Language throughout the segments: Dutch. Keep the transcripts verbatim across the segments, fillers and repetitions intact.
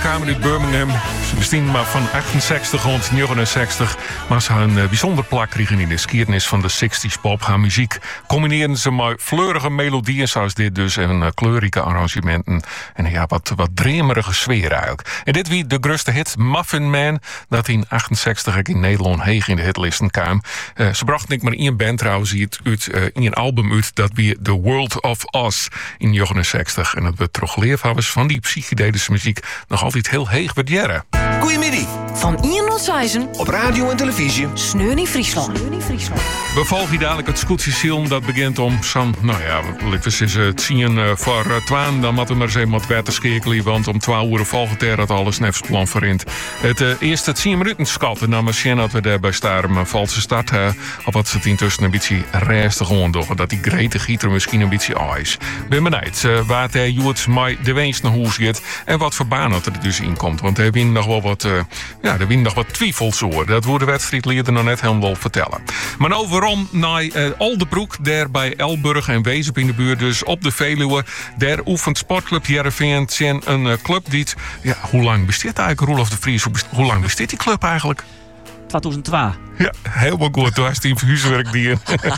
kwamen uit Birmingham. Ze bestaan maar van achtenzestig rond negenenzestig. Maar ze hebben een bijzonder plak kregen in de geschiedenis van de zestig's pop. Haar muziek combineren ze met fleurige melodieën zoals dit dus. En kleurrijke arrangementen. En ja, wat, wat dremerige sfeer eigenlijk. En dit wie de grootste hit Muffin Man. Dat in achtenzestig in Nederland heeg in de hitlisten kwam. Uh, ze brachten ik maar één band trouwens uit, uit uh, in een album uit. Dat wie The World of Oz in negenenzestig. En dat we toch geleerd hebben van die psychedelische muziek nog altijd heel heeg waarderen. Goedemiddag. Van Ian Rotsijzen Op radio en televisie. Sneur in Friesland. We volgen dadelijk het scootjesiel. Dat begint om zo'n, nou ja, even is het zien uh, voor uh, twaalf. Dan moeten we maar eens even wat wetter schakelen. Want om twaalf uur volgt er dat alles nefsplan verint. Het uh, eerst het tien minuten schat. En dan misschien dat we daarbij staan een valse start. Uh, of wat ze het intussen een beetje restig gewoon doen. Dat die grete gieter misschien een beetje ijs. Ben benieuwd uh, waar het Joet mij de weens naar hoe zit. En wat voor baan dat er dus in komt. Want er winnen nog wel wat, uh, ja, er winnen nog wat twijfels hoor. Dat wordt de wedstrijdleider nog net helemaal vertellen. Maar overom naar uh, Oldebroek, daar bij Elburg en Wezep in de buurt, dus op de Veluwe. Daar oefent Sportclub Heerenveen zijn een uh, club die, ja, hoe lang bestaat eigenlijk Roelof de Vries? Hoe, best, hoe lang bestaat die club eigenlijk? tweeduizend twee. Ja, helemaal goed. Toen was die huiswerk die.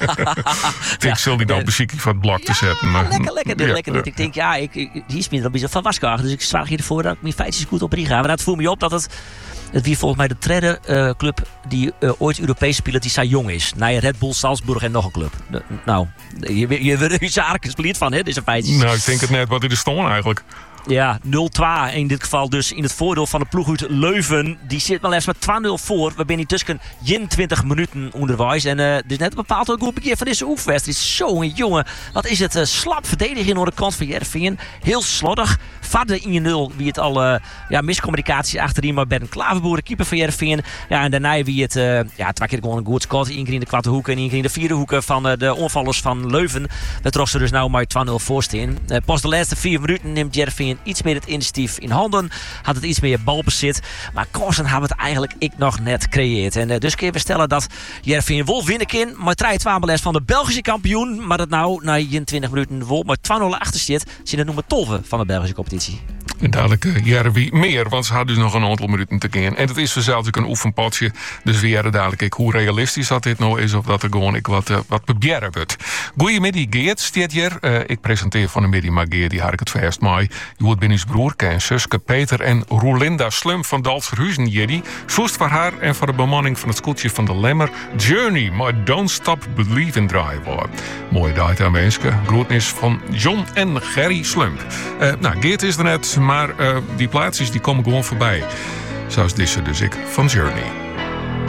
Ik zal die dan op muziek van het blok te zetten. Maar, lekker, lekker, ja, lekker. Ik denk, ja, ik, ik, die is minder dan van Waskaag. Dus ik zwaag hiervoor dat ik mijn feitjes goed op rie ga. Maar dat voelt me op dat het. Het wie volgens mij de derde uh, club die uh, ooit Europees speelt die zo jong is. Na je Red Bull, Salzburg en nog een club. De, nou, je, je, je, je zaken split van, hè, deze feitjes. Nou, ik denk het net. Wat is de stoon eigenlijk? Ja, nul twee in dit geval dus in het voordeel van de ploeg uit Leuven. Die zit maar eens met twee nul voor. We zijn hier tussen eenentwintig minuten onderwijs. En uh, dit is net een bepaald ook een keer van deze oefenwedstrijd. Zo, jongen, wat is het uh, slap verdedigen aan de kant van Heerenveen. Heel slordig. Vader in je nul, wie het al uh, ja, miscommunicatie achterin. Maar Ben Klaverboer, de keeper van Heerenveen. Ja, en daarna wie het, uh, ja, twee keer gewoon een goed score. Eén keer in de kwarte hoeken en één keer in de vierde hoeken van uh, de onvallers van Leuven. Dat trof ze dus nou maar twee nul voor staan. Uh, pas de laatste vier minuten neemt Heerenveen iets meer het initiatief in handen. Had het iets meer balbezit. Maar Korsen hebben het eigenlijk ik nog net gecreëerd. En uh, dus kunnen we stellen dat Heerenveen wel winnen kan. Maar drie twee beles van de Belgische kampioen. Maar dat nou na eenentwintig minuten vol maar twee nul achter zit. Zien het noemen tolve van de Belgische competitie. En dadelijk uh, jaren wie meer, want ze hadden dus nog een aantal minuten te gaan. En het is vanzelf een oefenpotje. Dus we jaren dadelijk ik hoe realistisch dat dit nou is. Of dat er gewoon ik wat, uh, wat proberen wordt. Goedemiddag Geert, staat hier. Uh, ik presenteer van de middag, maar Geert die had ik het verst mee. Je wordt binnen broer, Ken, Suske, Peter en Roelinda Slum van Dalsverhuizen Jerry. Soest voor haar en voor de bemanning van het scootje van de Lemmer. Journey, my don't stop believing drive. Mooie dag aan wensen. Groetnis van John en Gerry Slump. Uh, nou, Geert is er net. Maar uh, die plaatsjes die komen gewoon voorbij. Zoals deze dus ik van Journey.